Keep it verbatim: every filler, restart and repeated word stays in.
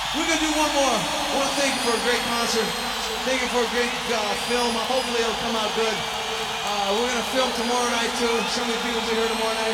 We're gonna do one more. I want to thank you for a great concert. Thank you for a great uh, film. Hopefully it'll come out good. Uh, we're gonna film tomorrow night too. Some of the people will be here tomorrow night.